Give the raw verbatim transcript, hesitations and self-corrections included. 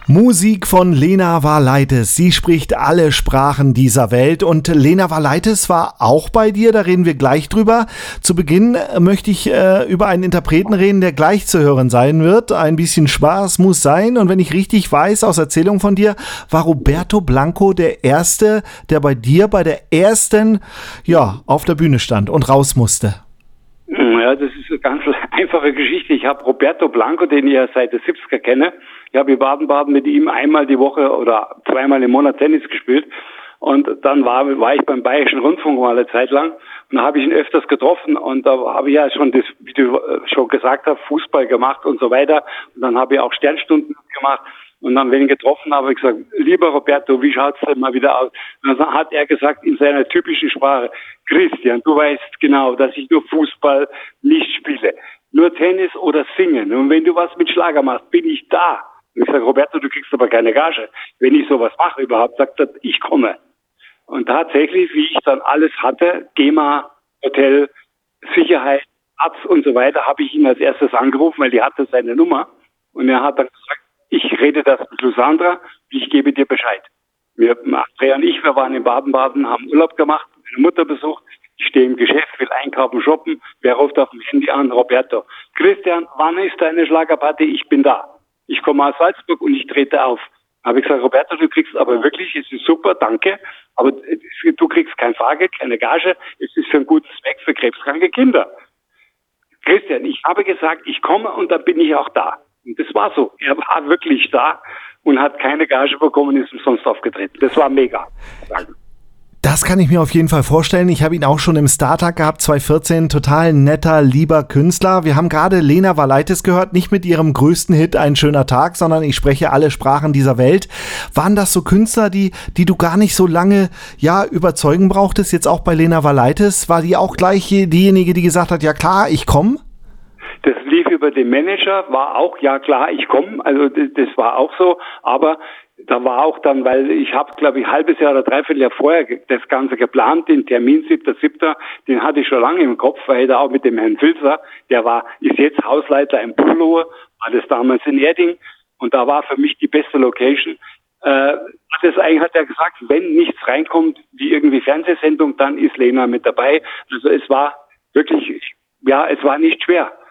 Musik von Lena Valaitis. Sie spricht alle Sprachen dieser Welt. Und Lena Valaitis war auch bei dir, da reden wir gleich drüber. Zu Beginn möchte ich äh, über einen Interpreten reden, der gleich zu hören sein wird. Ein bisschen Spaß muss sein. Und wenn ich richtig weiß, aus Erzählung von dir, war Roberto Blanco der Erste, der bei dir bei der ersten, ja, auf der Bühne stand und raus musste. Ja, das ist eine ganz einfache Geschichte. Ich habe Roberto Blanco, den ich ja seit den siebziger kenne. Ich habe in Baden-Baden mit ihm einmal die Woche oder zweimal im Monat Tennis gespielt. Und dann war, war ich beim Bayerischen Rundfunk mal eine Zeit lang. Und da habe ich ihn öfters getroffen. Und da habe ich ja schon das, wie du schon gesagt hast, Fußball gemacht und so weiter. Und dann habe ich auch Sternstunden gemacht. Und dann, wenn ich ihn getroffen habe, habe ich gesagt, lieber Roberto, wie schaut's denn mal wieder aus? Und dann hat er gesagt in seiner typischen Sprache, Christian, du weißt genau, dass ich nur Fußball nicht spiele. Nur Tennis oder Singen. Und wenn du was mit Schlager machst, bin ich da. Und ich sage, Roberto, du kriegst aber keine Gage. Wenn ich sowas mache überhaupt, sagt er, ich komme. Und tatsächlich, wie ich dann alles hatte, GEMA, Hotel, Sicherheit, Arzt und so weiter, habe ich ihn als erstes angerufen, weil die hatte seine Nummer. Und er hat dann gesagt, ich rede das mit Lusandra, ich gebe dir Bescheid. Wir, Andrea und ich, wir waren in Baden-Baden, haben Urlaub gemacht, meine Mutter besucht. Ich stehe im Geschäft, will einkaufen, shoppen. Wer ruft auf dem Handy an? Roberto. Christian, wann ist deine Schlagerparty? Ich bin da. Ich komme aus Salzburg und ich trete auf. Habe ich gesagt, Roberto, du kriegst aber wirklich, es ist super, danke, aber du kriegst kein Fahrgeld, keine Gage, es ist für einen guten Zweck für krebskranke Kinder. Christian, ich habe gesagt, ich komme und dann bin ich auch da. Und das war so. Er war wirklich da und hat keine Gage bekommen und ist umsonst aufgetreten. Das war mega. Danke. Das kann ich mir auf jeden Fall vorstellen. Ich habe ihn auch schon im Startag gehabt, zwanzig vierzehn. Total netter, lieber Künstler. Wir haben gerade Lena Valaitis gehört, nicht mit ihrem größten Hit Ein schöner Tag, sondern ich spreche alle Sprachen dieser Welt. Waren das so Künstler, die, die du gar nicht so lange, ja, überzeugen brauchtest? Jetzt auch bei Lena Valaitis. War die auch gleich diejenige, die gesagt hat, ja klar, ich komme? Das lief über den Manager, war auch, ja klar, ich komme, also das, das war auch so, aber da war auch dann, weil ich habe, glaube ich, ein halbes Jahr oder dreiviertel Jahr vorher das Ganze geplant, den Termin siebter siebter, den hatte ich schon lange im Kopf, weil ich da auch mit dem Herrn Filzer, der war, ist jetzt Hausleiter in Pullow, war das damals in Erding und da war für mich die beste Location. Äh, das eigentlich hat er gesagt, wenn nichts reinkommt, wie irgendwie Fernsehsendung, dann ist Lena mit dabei. Also es war wirklich, ja, es war nicht schwer.